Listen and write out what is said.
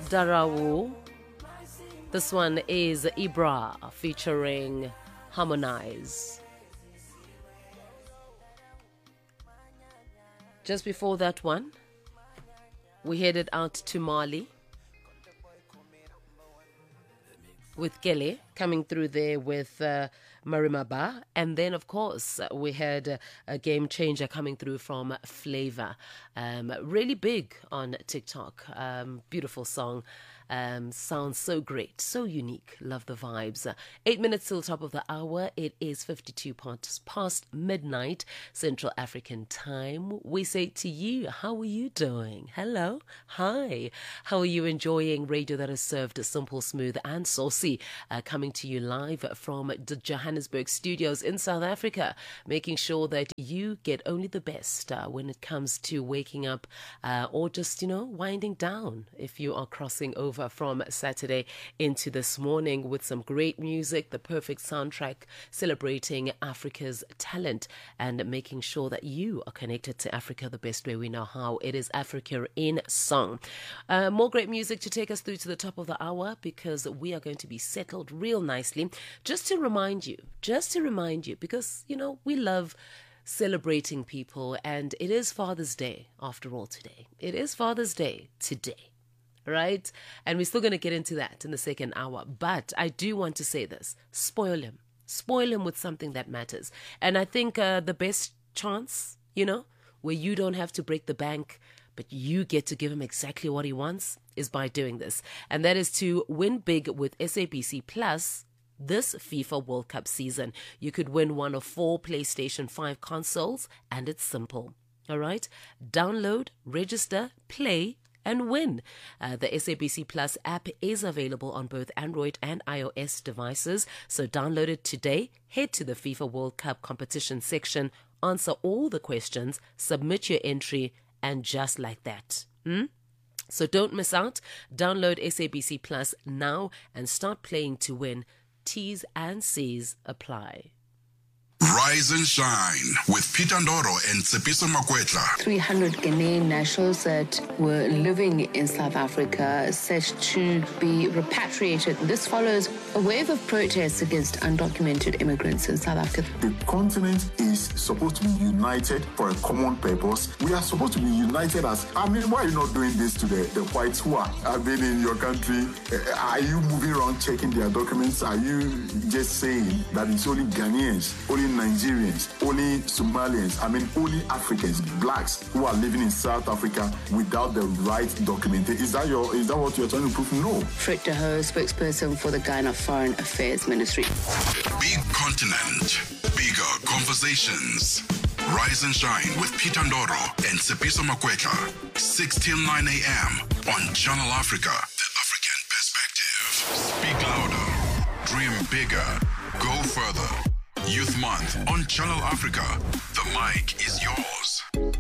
Darawu. This one is Ibra featuring Harmonize. Just before that one, we headed out to Mali with Kele coming through there with Marimaba. And then, of course, we had a game changer coming through from Flavor. Really big on TikTok. Beautiful song. Sounds so great, so unique. Love the vibes. 8 minutes till top of the hour. It is 52 past midnight Central African time. We say to you, how are you doing? Hello, hi. How are you enjoying radio that is served simple, smooth and saucy? Coming to you live from the Johannesburg studios in South Africa, making sure that you get only the best when it comes to waking up or just, winding down if you are crossing over from Saturday into this morning with some great music, the perfect soundtrack celebrating Africa's talent and making sure that you are connected to Africa the best way we know how. It is Africa in Song. More great music to take us through to the top of the hour because we are going to be settled real nicely. Just to remind you, because, we love celebrating people and it is Father's Day after all today. It is Father's Day today. Right? And we're still going to get into that in the second hour. But I do want to say this. Spoil him. Spoil him with something that matters. And I think the best chance, where you don't have to break the bank, but you get to give him exactly what he wants, is by doing this. And that is to win big with SABC Plus this FIFA World Cup season. You could win one of 4 PlayStation 5 consoles, and it's simple. All right? Download, register, play, and win. The SABC Plus app is available on both Android and iOS devices, so download it today. Head to the FIFA World Cup competition section, answer all the questions, submit your entry, and just like that. So don't miss out. Download SABC Plus now and start playing to win. T's and C's apply. Rise and shine with Peter Ndoro and Tsepiso Makwetla. 300 Ghanaian nationals that were living in South Africa set to be repatriated. This follows a wave of protests against undocumented immigrants in South Africa. The continent is supposed to be united for a common purpose. We are supposed to be united as, why are you not doing this to the whites who have been in your country? Are you moving around checking their documents? Are you just saying that it's only Ghanaians, only Nigerians, only Somalians, only Africans, blacks who are living in South Africa without the right documentation? Is that what you're trying to prove? No. Frit de Hoo, spokesperson for the Ghana Foreign Affairs Ministry. Big continent, bigger conversations. Rise and shine with Peter Ndoro and Tsepiso Makwetla. 6 till 9 a.m. on Channel Africa, the African perspective. Speak louder, dream bigger, go further. Youth Month on Channel Africa. The mic is yours.